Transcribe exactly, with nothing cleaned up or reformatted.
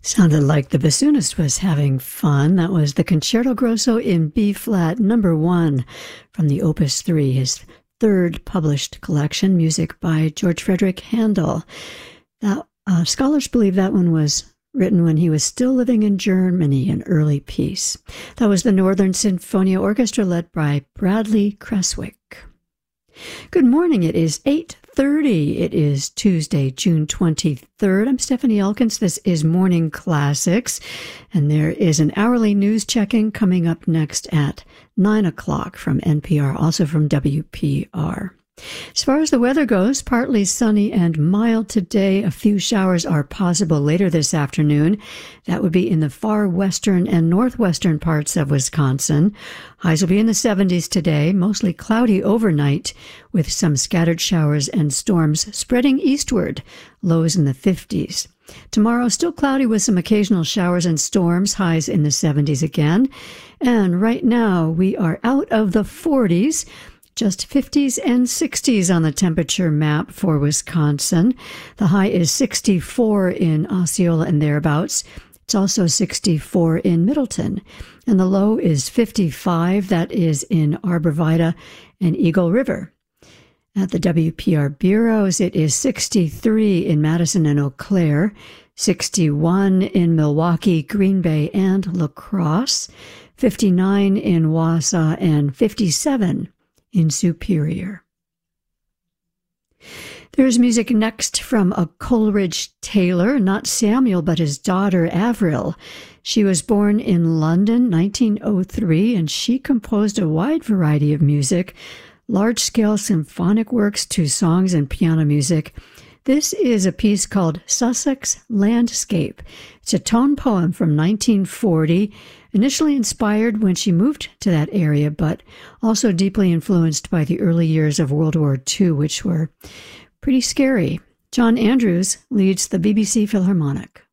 Sounded like the bassoonist was having fun. That was the Concerto Grosso in B-flat, number one, from the Opus three, his third published collection, music by George Frederick Handel. That, uh, scholars believe that one was written when he was still living in Germany, an early piece. That was the Northern Sinfonia Orchestra led by Bradley Creswick. Good morning. It is eight thirty. It is Tuesday, June twenty-third. I'm Stephanie Elkins. This is Morning Classics, and there is an hourly news check-in coming up next at nine o'clock from N P R, also from W P R. As far as the weather goes, partly sunny and mild today. A few showers are possible later this afternoon. That would be in the far western and northwestern parts of Wisconsin. Highs will be in the seventies today, mostly cloudy overnight with some scattered showers and storms spreading eastward, lows in the fifties. Tomorrow, still cloudy with some occasional showers and storms, highs in the seventies again. And right now, we are out of the forties. Just fifties and sixties on the temperature map for Wisconsin. The high is sixty-four in Osceola and thereabouts. It's also sixty-four in Middleton. And the low is fifty-five. That is in Arborvita and Eagle River. At the W P R bureaus, it is sixty-three in Madison and Eau Claire, sixty-one in Milwaukee, Green Bay, and La Crosse, fifty-nine in Wausau, and fifty-seven in Superior. There's music next from a Coleridge Taylor, not Samuel, but his daughter Avril. She was born in London, nineteen oh three, and she composed a wide variety of music, large-scale symphonic works to songs and piano music. This is a piece called Sussex Landscape. It's a tone poem from nineteen forty, initially inspired when she moved to that area, but also deeply influenced by the early years of World War Two, which were pretty scary. John Andrews leads the B B C Philharmonic.